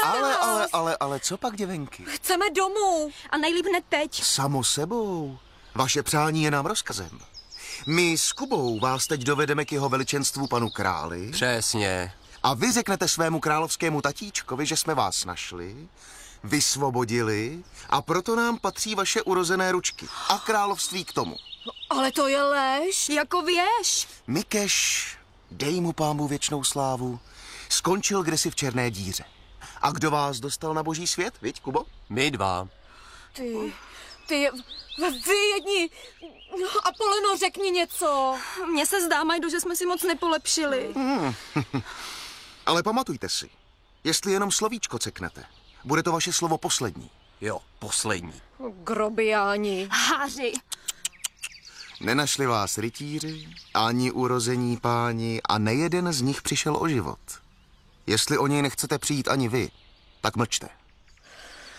Ale, co pak, děvenky? Chceme domů. A nejlíp hned teď. Samo sebou. Vaše přání je nám rozkazem. My s Kubou vás teď dovedeme k jeho veličenstvu panu králi. Přesně. A vy řeknete svému královskému tatíčkovi, že jsme vás našli, vysvobodili a proto nám patří vaše urozené ručky. A království k tomu. Ale to je lež. Jako věž. Mikeš, dej mu pámu věčnou slávu, skončil kdesi v černé díře. A kdo vás dostal na boží svět, viď, Kubo? My dva. Vy jedni. Apoleno, řekni něco. Mně se zdá, Majdo, že jsme si moc nepolepšili. Ale pamatujte si, jestli jenom slovíčko ceknete, bude to vaše slovo poslední. Jo, poslední. Grobiáni. Háři. Nenašli vás rytíři, ani urození páni a nejeden z nich přišel o život. Jestli o něj nechcete přijít ani vy, tak mlčte.